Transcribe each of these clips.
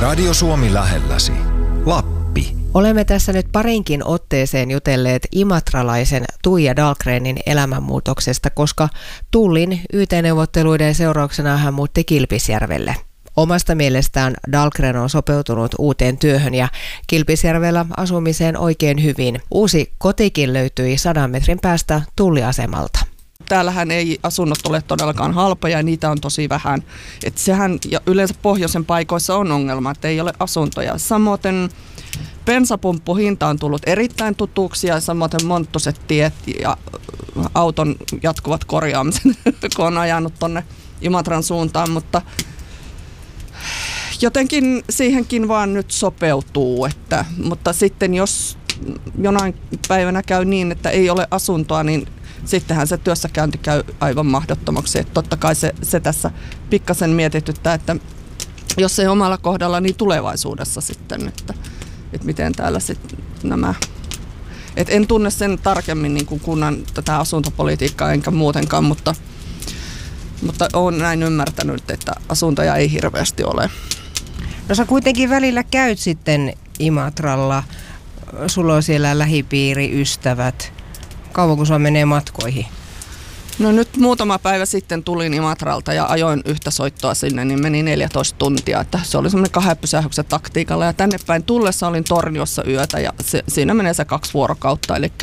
Radio Suomi lähelläsi. Lappi. Olemme tässä nyt parinkin otteeseen jutelleet imatralaisen Tuija Dahlgrenin elämänmuutoksesta, koska Tullin YT-neuvotteluiden seurauksena hän muutti Kilpisjärvelle. Omasta mielestään Dahlgren on sopeutunut uuteen työhön ja Kilpisjärvellä asumiseen oikein hyvin. Uusi kotikin löytyi 100 metrin päästä Tulliasemalta. Täällähän ei asunnot ole todellakaan halpoja ja niitä on tosi vähän. Et sehän ja yleensä pohjoisen paikoissa on ongelma, että ei ole asuntoja. Samoin bensapumppuhinta on tullut erittäin tutuksi ja samoin monttuset tiet ja auton jatkuvat korjaamiset, kun on ajanut tuonne Imatran suuntaan, mutta jotenkin siihenkin vaan nyt sopeutuu. Mutta sitten jos jonain päivänä käy niin, että ei ole asuntoa, niin sittenhän se työssäkäynti käy aivan mahdottomaksi. Että totta kai se tässä pikkasen mietityttää, että jos ei omalla kohdalla, niin tulevaisuudessa sitten, että miten täällä sitten nämä. Et en tunne sen tarkemmin niin kuin kunnan tätä asuntopolitiikkaa enkä muutenkaan, mutta olen näin ymmärtänyt, että asuntoja ei hirveästi ole. No sä kuitenkin välillä käyt sitten Imatralla, sulla on siellä lähipiiri, ystävät. Kauanko sua menee matkoihin? No nyt muutama päivä sitten tulin Imatralta ja ajoin yhtä soittoa sinne, niin meni 14 tuntia. Että se oli semmoinen 2 pysähdyksen taktiikalla ja tänne päin tullessa olin Torniossa yötä ja siinä menee se 2 vuorokautta, eli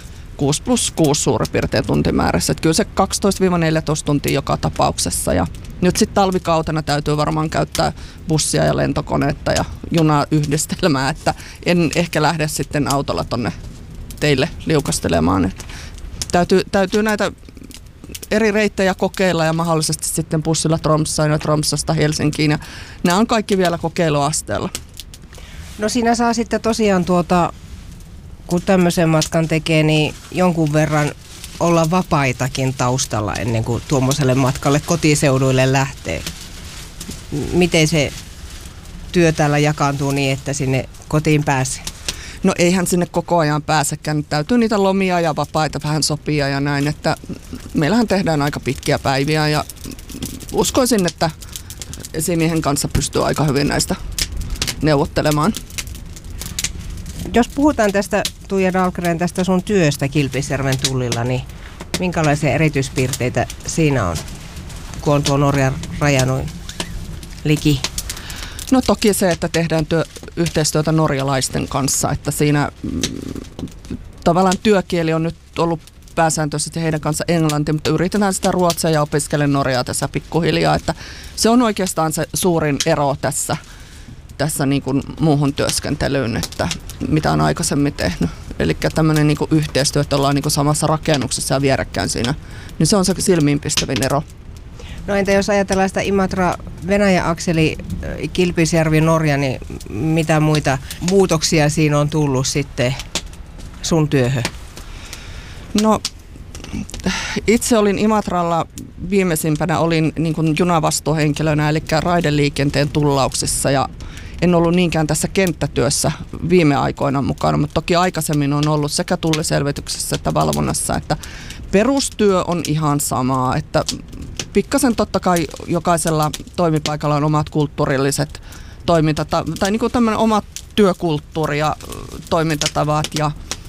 6+6 suurin piirtein tuntimäärässä. Että kyllä se 12-14 tuntia joka tapauksessa ja nyt sitten talvikautena täytyy varmaan käyttää bussia ja lentokoneetta ja junaa yhdistelmää, että en ehkä lähde sitten autolla tonne teille liukastelemaan. Että täytyy näitä eri reittejä kokeilla ja mahdollisesti sitten bussilla Tromssaan ja Tromssasta Helsinkiin. Ja nämä on kaikki vielä kokeiluasteella. No siinä saa sitten tosiaan kun tämmöisen matkan tekee, niin jonkun verran olla vapaitakin taustalla ennen kuin tuommoiselle matkalle kotiseuduille lähtee. Miten se työ täällä jakaantuu niin, että sinne kotiin pääsee? No eihän sinne koko ajan pääsekään. Täytyy niitä lomia ja vapaita vähän sopia ja näin, että meillähän tehdään aika pitkiä päiviä ja uskoisin, että esimiehen kanssa pystyy aika hyvin näistä neuvottelemaan. Jos puhutaan tästä, Tuija Dahlgren, tästä sun työstä Kilpisjärven Tullilla, niin minkälaisia erityispiirteitä siinä on, kun on tuo Norjan raja noin liki? No toki se, että tehdään yhteistyötä norjalaisten kanssa, että siinä tavallaan työkieli on nyt ollut pääsääntöisesti heidän kanssa englanti, mutta yritetään sitä ruotsia ja opiskelen norjaa tässä pikkuhiljaa, että se on oikeastaan se suurin ero tässä niin kuin muuhun työskentelyyn, että mitä on aikaisemmin tehnyt. Eli tämmöinen niin kuin yhteistyö, että ollaan niin kuin samassa rakennuksessa ja vierekkäin siinä, niin se on se silmiinpistävin ero. No entä jos ajatellaan sitä Imatra-Venäjä-akseli, Kilpisjärvi-Norja, niin mitä muita muutoksia siinä on tullut sitten sun työhön? No itse olin Imatralla viimeisimpänä olin niin kuin junavastuuhenkilönä, eli raideliikenteen tullauksissa ja en ollut niinkään tässä kenttätyössä viime aikoina mukana, mutta toki aikaisemmin on ollut sekä tulliselvityksessä että valvonnassa, että perustyö on ihan samaa, että pikkasen totta kai jokaisella toimipaikalla on omat kulttuurilliset tai niin kuin tämmöinen oma työkulttuuri ja toimintatavat ja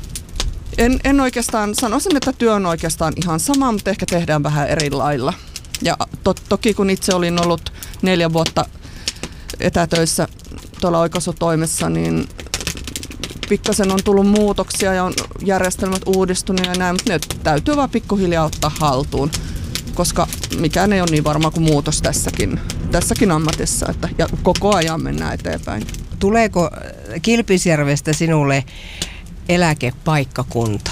en oikeastaan, sanoisin, että työ on oikeastaan ihan sama, mutta ehkä tehdään vähän eri lailla. Ja toki kun itse olin ollut 4 vuotta etätöissä tuolla oikaisutoimessa, niin pikkasen on tullut muutoksia ja on järjestelmät uudistunut ja näin, mutta ne täytyy vaan pikkuhiljaa ottaa haltuun, koska mikään ei ole niin varma kuin muutos tässäkin ammatissa, että ja koko ajan mennään eteenpäin. Tuleeko Kilpisjärvestä sinulle eläkepaikkakunta?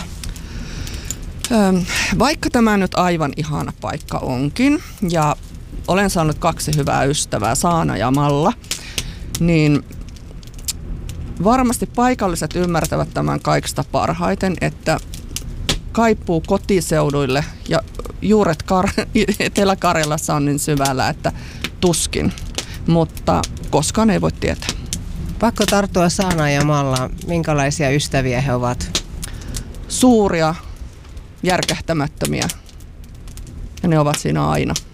Vaikka tämä nyt aivan ihana paikka onkin ja olen saanut 2 hyvää ystävää, Saana ja Malla, niin varmasti paikalliset ymmärtävät tämän kaikista parhaiten, että kaipuu kotiseuduille ja juuret Etelä-Karjalassa on niin syvällä, että tuskin, mutta koskaan ei voi tietää. Pakko tarttua Saanaan ja Mallaan. Minkälaisia ystäviä he ovat? Suuria, järkähtämättömiä ja ne ovat siinä aina.